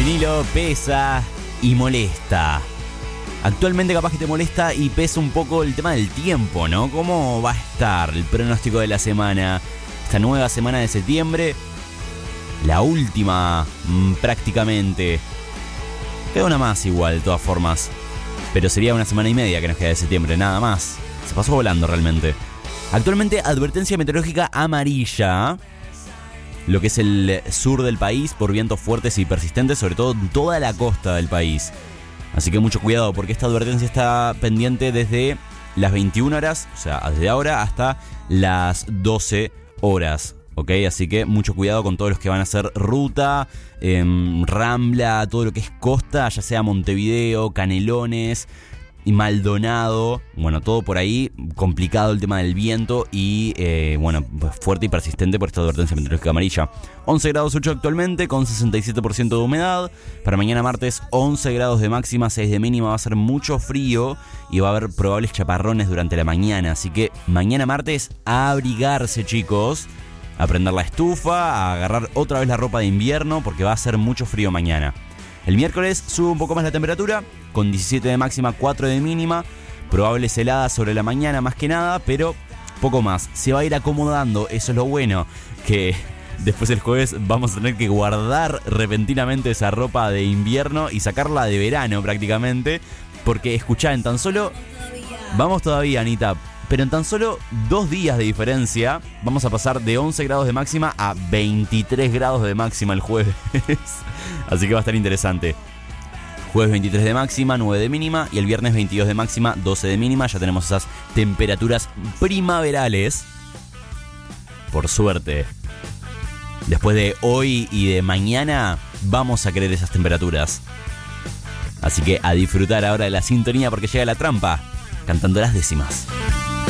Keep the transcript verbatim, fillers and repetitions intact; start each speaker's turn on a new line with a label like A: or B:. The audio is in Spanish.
A: Vinilo pesa y molesta. Actualmente capaz que te molesta y pesa un poco el tema del tiempo, ¿no? ¿Cómo va a estar el pronóstico de la semana? Esta nueva semana de septiembre, la última mmm, prácticamente. Queda una más igual, de todas formas. Pero sería una semana y media que nos queda de septiembre, nada más. Se pasó volando realmente. Actualmente advertencia meteorológica amarilla. Lo que es el sur del país por vientos fuertes y persistentes, sobre todo en toda la costa del país. Así que mucho cuidado porque esta advertencia está pendiente desde las veintiuna horas, o sea, desde ahora hasta las doce horas. ¿Ok? Así que mucho cuidado con todos los que van a hacer ruta, eh, Rambla, todo lo que es costa, ya sea Montevideo, Canelones y Maldonado. Bueno, todo por ahí, complicado el tema del viento y, eh, bueno, fuerte y persistente por esta advertencia meteorológica amarilla. once grados ocho actualmente, con sesenta y siete por ciento de humedad. Para mañana martes, once grados de máxima, seis de mínima. Va a ser mucho frío y va a haber probables chaparrones durante la mañana. Así que mañana martes, a abrigarse, chicos. A prender la estufa, a agarrar otra vez la ropa de invierno porque va a hacer mucho frío mañana. El miércoles sube un poco más la temperatura, con diecisiete de máxima, cuatro de mínima. Probables heladas sobre la mañana más que nada, pero poco más. Se va a ir acomodando, eso es lo bueno, que después el jueves vamos a tener que guardar repentinamente esa ropa de invierno y sacarla de verano prácticamente. Porque escuchá, en tan solo... Vamos todavía, Anita. Pero en tan solo dos días de diferencia vamos a pasar de once grados de máxima a veintitrés grados de máxima el jueves. Así que va a estar interesante. Jueves veintitrés de máxima, nueve de mínima. Y el viernes veintidós de máxima, doce de mínima. Ya tenemos esas temperaturas primaverales. Por suerte. Después de hoy y de mañana vamos a querer esas temperaturas. Así que a disfrutar ahora de la sintonía porque llega La Trampa, cantando las décimas.